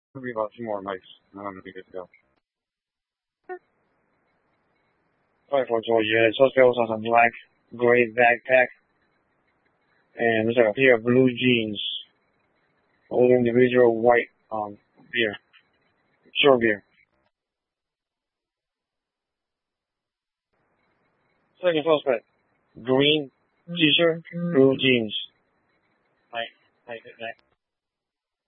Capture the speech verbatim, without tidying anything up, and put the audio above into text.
Maybe about two more mics. I'm gonna be good to go. five four twelve unit. Suspect also has a black gray backpack. And there's like a pair of blue jeans. Older individual, white um beer. Short beer. Second suspect. Green t-shirt, blue jeans. Right, right, right.